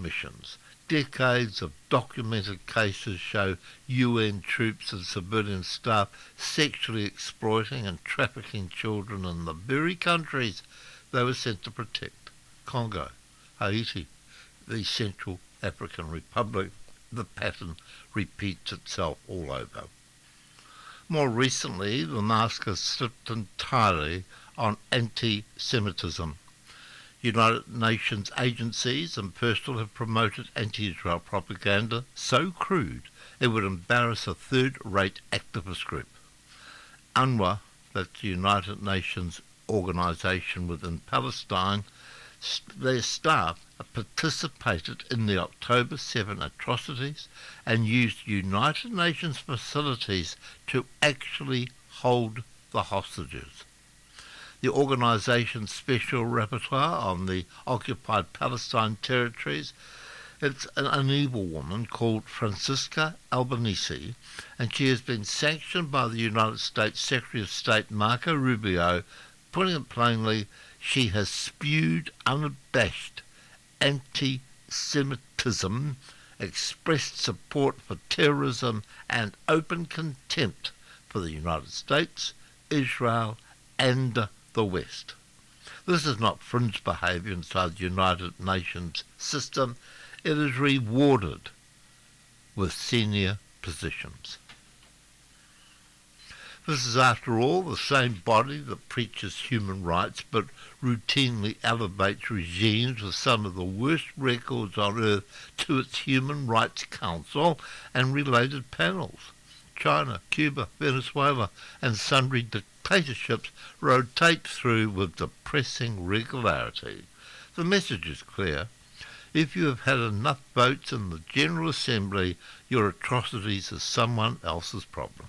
missions. Decades of documented cases show UN troops and civilian staff sexually exploiting and trafficking children in the very countries they were sent to protect. Congo, Haiti, the Central African Republic. The pattern repeats itself all over. More recently, the mask has slipped entirely on anti-Semitism. United Nations agencies and personnel have promoted anti-Israel propaganda so crude it would embarrass a third-rate activist group. UNRWA, that's the United Nations organisation within Palestine, their staff participated in the October 7 atrocities and used United Nations facilities to actually hold the hostages. The organisation's special rapporteur on the occupied Palestine territories, it's an evil woman called Francisca Albanese, and she has been sanctioned by the United States Secretary of State Marco Rubio. Putting it plainly, she has spewed unabashed anti-Semitism, expressed support for terrorism and open contempt for the United States, Israel and the West. This is not fringe behaviour inside the United Nations system. It is rewarded with senior positions. This is, after all, the same body that preaches human rights but routinely elevates regimes with some of the worst records on earth to its Human Rights Council and related panels. China, Cuba, Venezuela and sundry dictatorships rotate through with depressing regularity. The message is clear. If you have had enough votes in the General Assembly, your atrocities are someone else's problem.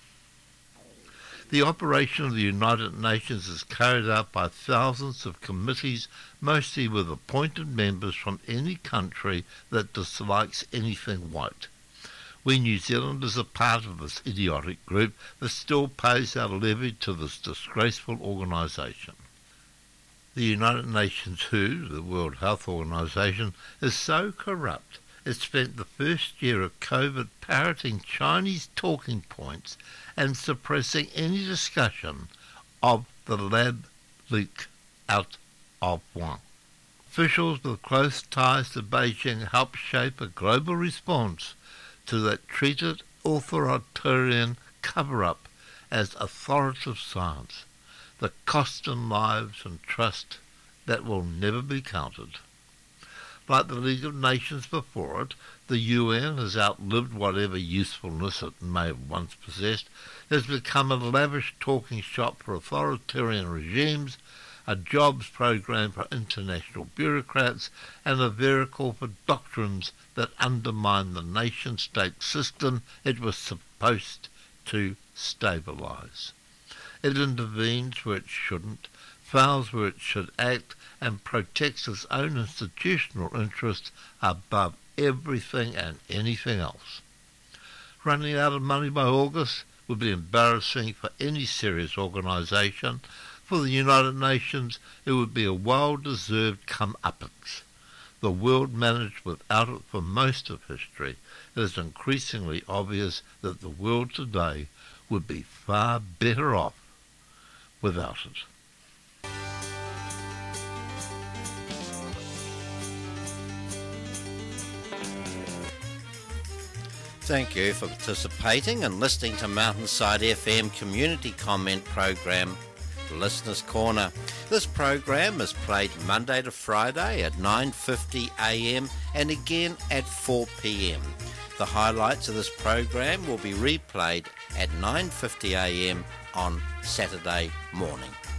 The operation of the United Nations is carried out by thousands of committees, mostly with appointed members from any country that dislikes anything white. We New Zealanders are part of this idiotic group that still pays our levy to this disgraceful organisation. The United Nations WHO, the World Health Organization, is so corrupt it spent the first year of COVID parroting Chinese talking points and suppressing any discussion of the lab leak out of Wuhan. Officials with close ties to Beijing helped shape a global response to that treated authoritarian cover-up as authoritative science, the cost in lives and trust that will never be counted. Like the League of Nations before it, the UN has outlived whatever usefulness it may have once possessed. It has become a lavish talking shop for authoritarian regimes, a jobs program for international bureaucrats, and a vehicle for doctrines that undermine the nation-state system it was supposed to stabilise. It intervenes where it shouldn't, fails where it should act, and protects its own institutional interests above everything and anything else. Running out of money by August would be embarrassing for any serious organisation. For the United Nations, it would be a well-deserved comeuppance. The world managed without it for most of history. It is increasingly obvious that the world today would be far better off without it. Thank you for participating and listening to Mountainside FM community comment program, Listeners Corner. This program is played Monday to Friday at 9:50 a.m. and again at 4 p.m. The highlights of this program will be replayed at 9:50 a.m. on Saturday morning.